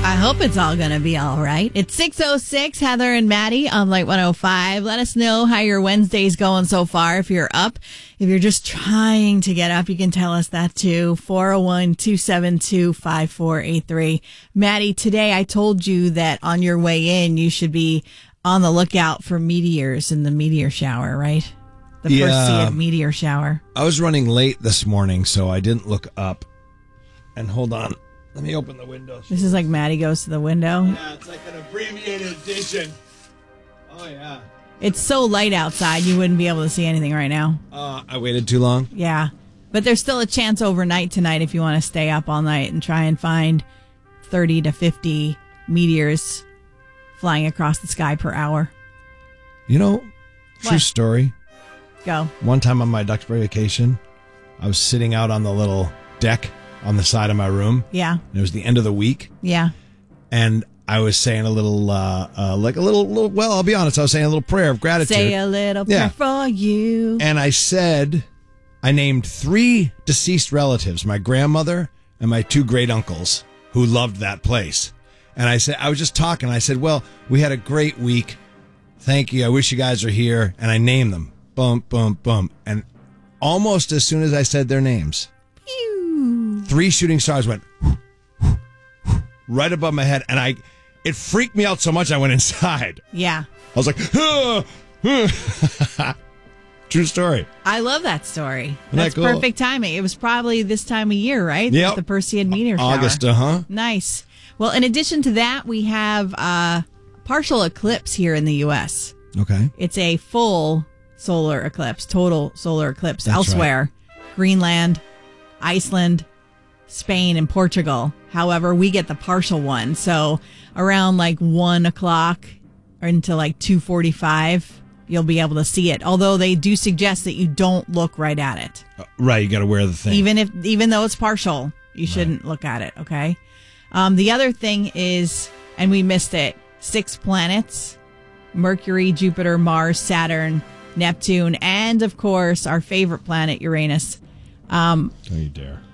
I hope it's all going to be all right. It's 6:06, Heather and Maddie on Light 105. Let us know how your Wednesday's going so far. If you're up, if you're just trying to get up, you can tell us that too. 401-272-5483. Maddie, today I told you that on your way in, you should be on the lookout for meteors in the meteor shower, right? The Perseid meteor shower. I was running late this morning, so I didn't look up. And hold on. Let me open the window. This is like Maddie goes to the window. Yeah, it's like an abbreviated edition. Oh, yeah. It's so light outside, you wouldn't be able to see anything right now. I waited too long? Yeah. But there's still a chance overnight tonight if you want to stay up all night and try and find 30 to 50 meteors flying across the sky per hour. You know, true story. Go. One time on my Duxbury vacation, I was sitting out on the little deck on the side of my room. Yeah. And it was the end of the week. Yeah. And I was saying a little, well, I'll be honest, I was saying a little prayer of gratitude. Say a little prayer for you. And I named 3 deceased relatives, my grandmother and my 2 great uncles who loved that place. And I was just talking. I said, well, we had a great week. Thank you. I wish you guys were here. And I named them. Boom, boom, boom. And almost as soon as I said their names, 3 shooting stars went right above my head, and it freaked me out so much I went inside. Yeah. I was like, true story. I love that story. Isn't That's that cool? perfect timing. It was probably this time of year, right? Yep. The Perseid meteor shower. August, Nice. Well, in addition to that, we have partial eclipse here in the U.S. Okay. It's a full solar eclipse, total solar eclipse. That's elsewhere. Right. Greenland, Iceland, Spain, and Portugal. However, we get the partial one. So around like 1 o'clock or until like 2:45, you'll be able to see it. Although they do suggest that you don't look right at it. Right, you got to wear the thing. Even though it's partial, you shouldn't look at it, okay? The other thing is, and we missed it, 6 planets: Mercury, Jupiter, Mars, Saturn, Neptune, and of course, our favorite planet, Uranus. Don't you dare.